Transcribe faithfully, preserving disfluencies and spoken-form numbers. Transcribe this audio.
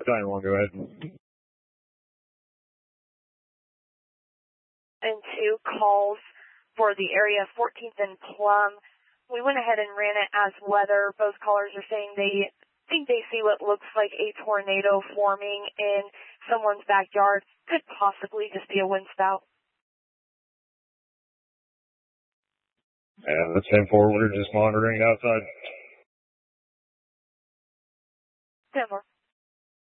nine one, go ahead. And two calls for the area of fourteenth and Plum. We went ahead and ran it as weather. Both callers are saying they think they see what looks like a tornado forming in someone's backyard. Could possibly just be a wind spout. And the ten four, we're just monitoring outside. ten four.